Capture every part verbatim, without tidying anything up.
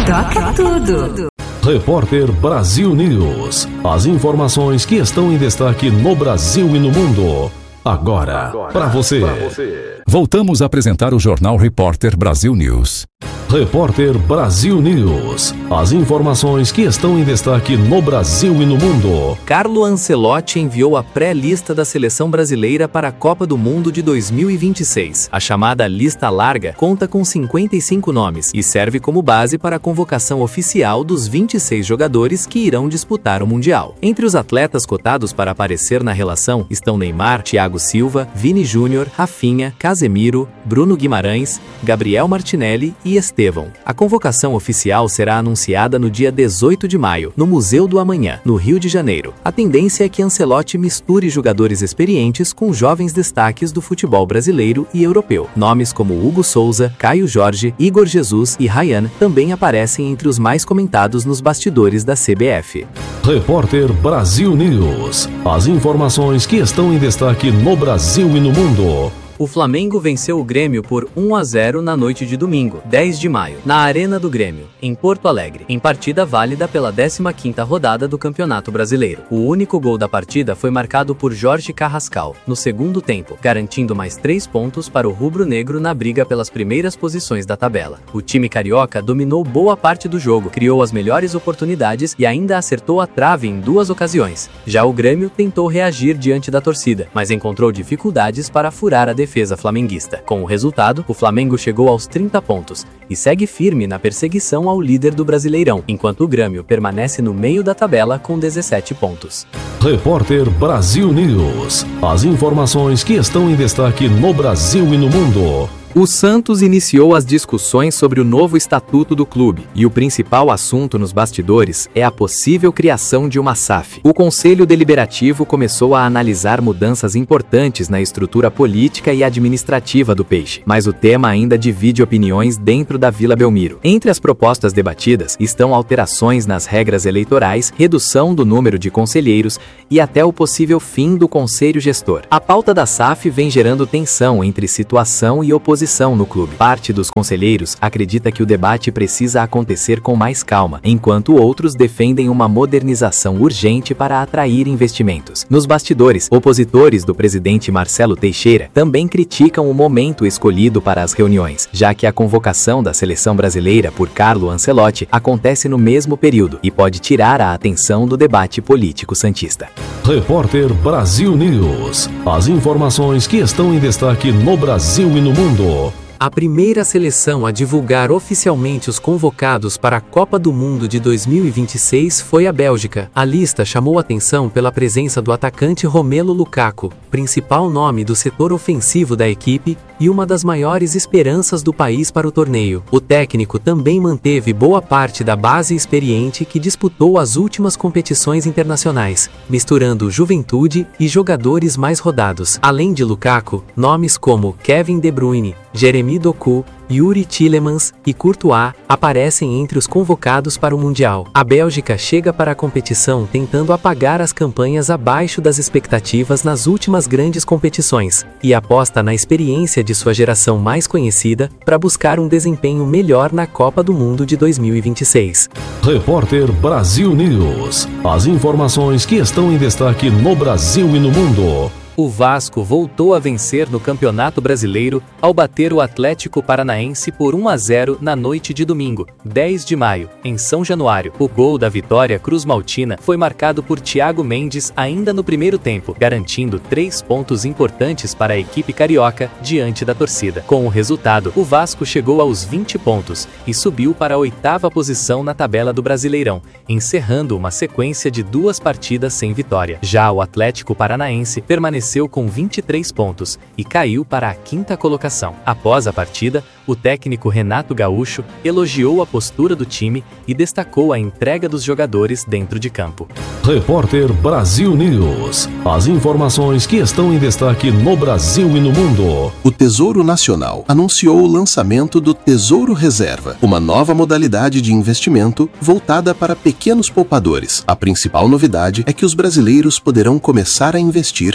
Toca tudo. Repórter Brasil News. As informações que estão em destaque no Brasil e no mundo. Agora, Agora para você. você. Voltamos a apresentar o Jornal Repórter Brasil News. Repórter Brasil News. As informações que estão em destaque no Brasil e no mundo. Carlo Ancelotti enviou a pré-lista da seleção brasileira para a Copa do Mundo de dois mil e vinte e seis. A chamada lista larga conta com cinquenta e cinco nomes e serve como base para a convocação oficial dos vinte e seis jogadores que irão disputar o Mundial. Entre os atletas cotados para aparecer na relação estão Neymar, Thiago Silva, Vini Júnior, Rafinha, Casemiro, Bruno Guimarães, Gabriel Martinelli e Estevão. A convocação oficial será anunciada no dia dezoito de maio, no Museu do Amanhã, no Rio de Janeiro. A tendência é que Ancelotti misture jogadores experientes com jovens destaques do futebol brasileiro e europeu. Nomes como Hugo Souza, Caio Jorge, Igor Jesus e Ryan também aparecem entre os mais comentados nos bastidores da C B F. Repórter Brasil News. As informações que estão em destaque no Brasil e no mundo. O Flamengo venceu o Grêmio por um a zero na noite de domingo, dez de maio, na Arena do Grêmio, em Porto Alegre, em partida válida pela décima quinta rodada do Campeonato Brasileiro. O único gol da partida foi marcado por Jorge Carrascal, no segundo tempo, garantindo mais três pontos para o rubro-negro na briga pelas primeiras posições da tabela. O time carioca dominou boa parte do jogo, criou as melhores oportunidades e ainda acertou a trave em duas ocasiões. Já o Grêmio tentou reagir diante da torcida, mas encontrou dificuldades para furar a defesa. defesa flamenguista. Com o resultado, o Flamengo chegou aos trinta pontos e segue firme na perseguição ao líder do Brasileirão, enquanto o Grêmio permanece no meio da tabela com dezessete pontos. Repórter Brasil News. As informações que estão em destaque no Brasil e no mundo. O Santos iniciou as discussões sobre o novo estatuto do clube, e o principal assunto nos bastidores é a possível criação de uma S A F. O Conselho Deliberativo começou a analisar mudanças importantes na estrutura política e administrativa do Peixe, mas o tema ainda divide opiniões dentro da Vila Belmiro. Entre as propostas debatidas estão alterações nas regras eleitorais, redução do número de conselheiros e até o possível fim do Conselho Gestor. A pauta da S A F vem gerando tensão entre situação e oposição no clube. Parte dos conselheiros acredita que o debate precisa acontecer com mais calma, enquanto outros defendem uma modernização urgente para atrair investimentos. Nos bastidores, opositores do presidente Marcelo Teixeira também criticam o momento escolhido para as reuniões, já que a convocação da seleção brasileira por Carlo Ancelotti acontece no mesmo período e pode tirar a atenção do debate político santista. Repórter Brasil News. As informações que estão em destaque no Brasil e no mundo. A primeira seleção a divulgar oficialmente os convocados para a Copa do Mundo de dois mil e vinte e seis foi a Bélgica. A lista chamou atenção pela presença do atacante Romelu Lukaku, principal nome do setor ofensivo da equipe e uma das maiores esperanças do país para o torneio. O técnico também manteve boa parte da base experiente que disputou as últimas competições internacionais, misturando juventude e jogadores mais rodados. Além de Lukaku, nomes como Kevin De Bruyne, Jeremy Doku, Yuri Tielemans e Courtois aparecem entre os convocados para o Mundial. A Bélgica chega para a competição tentando apagar as campanhas abaixo das expectativas nas últimas grandes competições e aposta na experiência de sua geração mais conhecida para buscar um desempenho melhor na Copa do Mundo de dois mil e vinte e seis. Repórter Brasil News. As informações que estão em destaque no Brasil e no mundo. O Vasco voltou a vencer no Campeonato Brasileiro ao bater o Atlético Paranaense por um a zero na noite de domingo, dez de maio, em São Januário. O gol da vitória cruz-maltina foi marcado por Thiago Mendes ainda no primeiro tempo, garantindo três pontos importantes para a equipe carioca diante da torcida. Com o resultado, o Vasco chegou aos vinte pontos e subiu para a oitava posição na tabela do Brasileirão, encerrando uma sequência de duas partidas sem vitória. Já o Atlético Paranaense permaneceu com vinte e três pontos e caiu para a quinta colocação. Após a partida, o técnico Renato Gaúcho elogiou a postura do time e destacou a entrega dos jogadores dentro de campo. Repórter Brasil News. As informações que estão em destaque no Brasil e no mundo. O Tesouro Nacional anunciou o lançamento do Tesouro Reserva, uma nova modalidade de investimento voltada para pequenos poupadores. A principal novidade é que os brasileiros poderão começar a investir com aplicações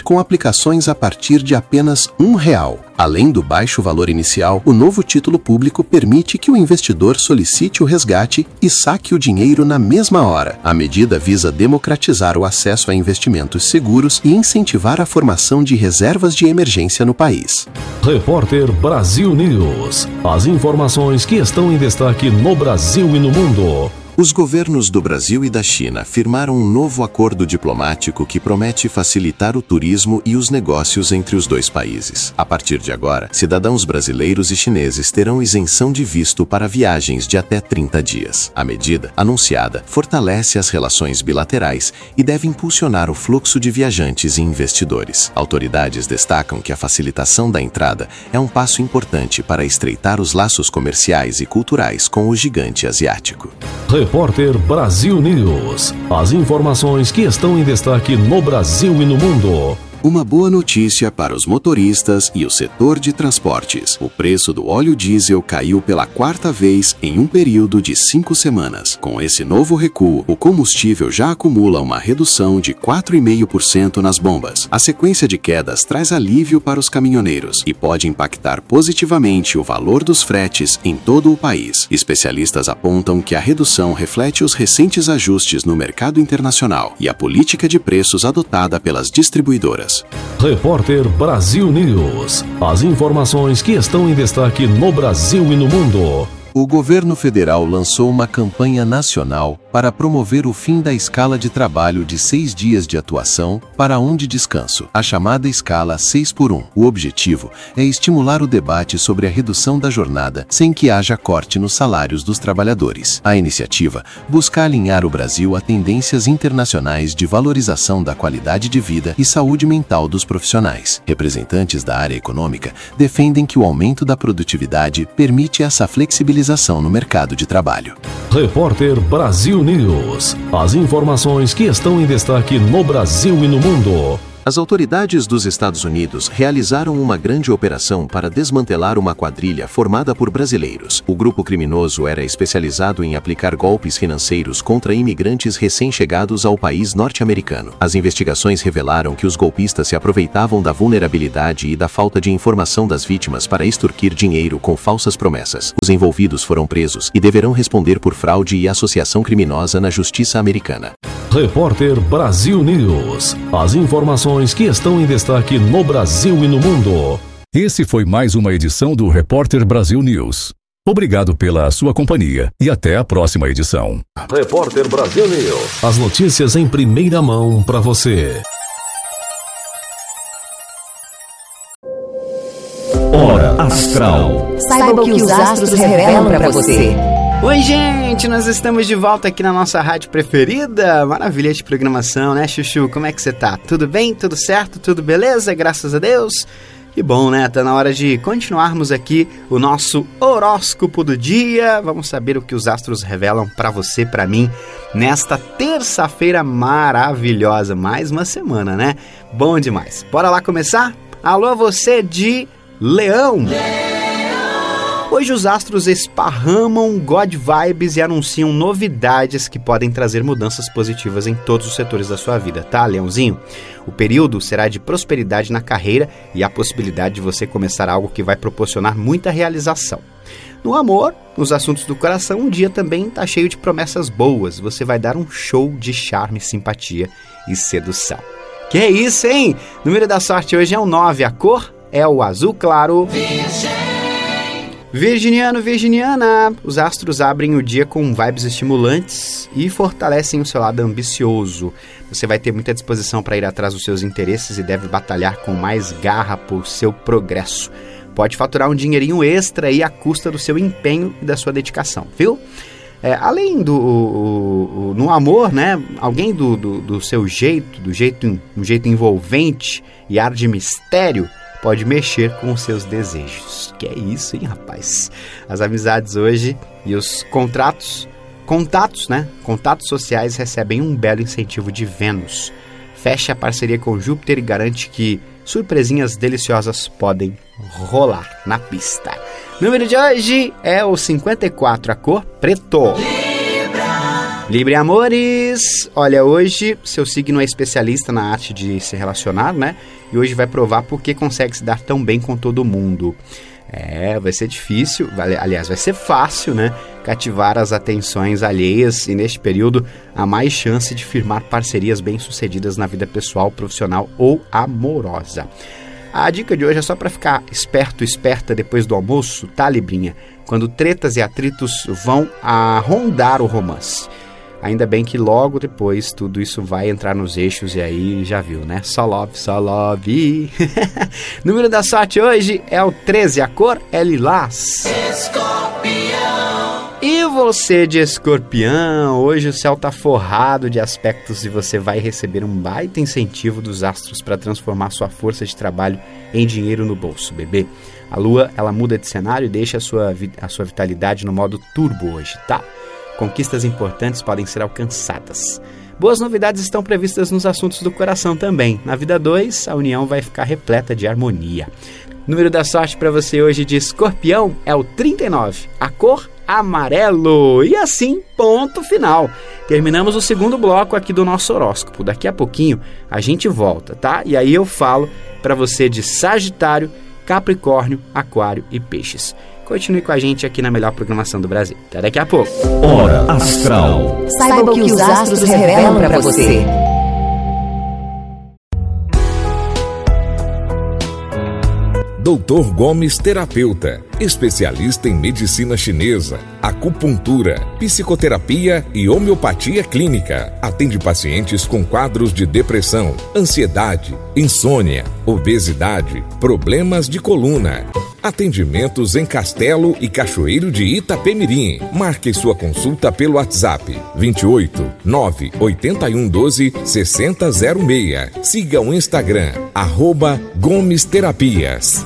aplicações a partir de apenas um real. Além do baixo valor inicial, o novo título público permite que o investidor solicite o resgate e saque o dinheiro na mesma hora. A medida visa democratizar o acesso a investimentos seguros e incentivar a formação de reservas de emergência no país. Repórter Brasil News. As informações que estão em destaque no Brasil e no mundo. Os governos do Brasil e da China firmaram um novo acordo diplomático que promete facilitar o turismo e os negócios entre os dois países. A partir de agora, cidadãos brasileiros e chineses terão isenção de visto para viagens de até trinta dias. A medida, anunciada, fortalece as relações bilaterais e deve impulsionar o fluxo de viajantes e investidores. Autoridades destacam que a facilitação da entrada é um passo importante para estreitar os laços comerciais e culturais com o gigante asiático. Repórter Brasil News. As informações que estão em destaque no Brasil e no mundo. Uma boa notícia para os motoristas e o setor de transportes. O preço do óleo diesel caiu pela quarta vez em um período de cinco semanas. Com esse novo recuo, o combustível já acumula uma redução de quatro vírgula cinco por cento nas bombas. A sequência de quedas traz alívio para os caminhoneiros e pode impactar positivamente o valor dos fretes em todo o país. Especialistas apontam que a redução reflete os recentes ajustes no mercado internacional e a política de preços adotada pelas distribuidoras. Repórter Brasil News. As informações que estão em destaque no Brasil e no mundo. O governo federal lançou uma campanha nacional para promover o fim da escala de trabalho de seis dias de atuação para um de descanso, a chamada escala seis por um. O objetivo é estimular o debate sobre a redução da jornada sem que haja corte nos salários dos trabalhadores. A iniciativa busca alinhar o Brasil a tendências internacionais de valorização da qualidade de vida e saúde mental dos profissionais. Representantes da área econômica defendem que o aumento da produtividade permite essa flexibilização no mercado de trabalho. Repórter Brasil News. As informações que estão em destaque no Brasil e no mundo. As autoridades dos Estados Unidos realizaram uma grande operação para desmantelar uma quadrilha formada por brasileiros. O grupo criminoso era especializado em aplicar golpes financeiros contra imigrantes recém-chegados ao país norte-americano. As investigações revelaram que os golpistas se aproveitavam da vulnerabilidade e da falta de informação das vítimas para extorquir dinheiro com falsas promessas. Os envolvidos foram presos e deverão responder por fraude e associação criminosa na justiça americana. Repórter Brasil News. As informações que estão em destaque no Brasil e no mundo. Esse foi mais uma edição do Repórter Brasil News. Obrigado pela sua companhia e até a próxima edição. Repórter Brasil News. As notícias em primeira mão para você. Hora Astral. Saiba o que os astros revelam para você. Oi, gente, nós estamos de volta aqui na nossa rádio preferida. Maravilha de programação, né, Chuchu? Como é que você tá? Tudo bem? Tudo certo? Tudo beleza? Graças a Deus. Que bom, né? Tá na hora de continuarmos aqui o nosso horóscopo do dia. Vamos saber o que os astros revelam pra você, pra mim, nesta terça-feira maravilhosa. Mais uma semana, né? Bom demais. Bora lá começar? Alô, você de Leão. Hoje os astros esparramam God Vibes e anunciam novidades que podem trazer mudanças positivas em todos os setores da sua vida, tá, Leãozinho? O período será de prosperidade na carreira e a possibilidade de você começar algo que vai proporcionar muita realização. No amor, nos assuntos do coração, um dia também tá cheio de promessas boas. Você vai dar um show de charme, simpatia e sedução. Que é isso, hein? O número da sorte hoje é o nove, a cor é o azul claro. Virginiano, virginiana, os astros abrem o dia com vibes estimulantes e fortalecem o seu lado ambicioso. Você vai ter muita disposição para ir atrás dos seus interesses e deve batalhar com mais garra por seu progresso. Pode faturar um dinheirinho extra aí à custa do seu empenho e da sua dedicação, viu? É, além do o, o, no amor, né? Alguém do, do, do seu jeito, do jeito, um jeito envolvente e ar de mistério, pode mexer com os seus desejos. Que é isso, hein, rapaz? As amizades hoje e os contratos, contatos, né? Contatos sociais recebem um belo incentivo de Vênus. Feche a parceria com Júpiter e garante que surpresinhas deliciosas podem rolar na pista. O número de hoje é o cinquenta e quatro, a cor preto. Libra. Libre amores! Olha, hoje seu signo é especialista na arte de se relacionar, né? E hoje vai provar por que consegue se dar tão bem com todo mundo. É, vai ser difícil, aliás, vai ser fácil, né? Cativar as atenções alheias e neste período há mais chance de firmar parcerias bem-sucedidas na vida pessoal, profissional ou amorosa. A dica de hoje é só para ficar esperto, esperta depois do almoço, tá, Librinha? Quando tretas e atritos vão a rondar o romance. Ainda bem que logo depois tudo isso vai entrar nos eixos e aí já viu, né? Só love, só love. Número da sorte hoje é o treze, a cor é lilás. Escorpião. E você de escorpião, hoje o céu tá forrado de aspectos e você vai receber um baita incentivo dos astros para transformar sua força de trabalho em dinheiro no bolso, bebê. A lua, ela muda de cenário e deixa a sua, a sua vitalidade no modo turbo hoje, tá? Conquistas importantes podem ser alcançadas. Boas novidades estão previstas nos assuntos do coração também. Na vida dois, a união vai ficar repleta de harmonia. Número da sorte para você hoje de escorpião é o trinta e nove, a cor amarelo. E assim, ponto final. Terminamos o segundo bloco aqui do nosso horóscopo. Daqui a pouquinho a gente volta, tá? E aí eu falo para você de Sagitário, Capricórnio, Aquário e Peixes. Continue com a gente aqui na melhor programação do Brasil. Até daqui a pouco. Hora Astral. Saiba o que os astros revelam para você. doutor Gomes Terapeuta, especialista em medicina chinesa, acupuntura, psicoterapia e homeopatia clínica. Atende pacientes com quadros de depressão, ansiedade, insônia, obesidade, problemas de coluna. Atendimentos em Castelo e Cachoeiro de Itapemirim. Marque sua consulta pelo WhatsApp vinte e oito, nove oito um um doze, seis zero zero seis. Siga o Instagram, arroba Gomes Terapias.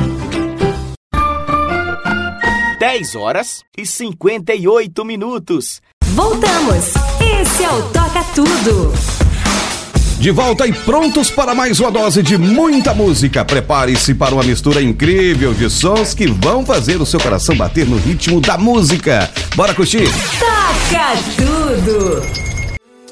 dez horas e cinquenta e oito minutos. Voltamos. Esse é o Toca Tudo. De volta e prontos para mais uma dose de muita música. Prepare-se para uma mistura incrível de sons que vão fazer o seu coração bater no ritmo da música. Bora curtir? Toca Tudo.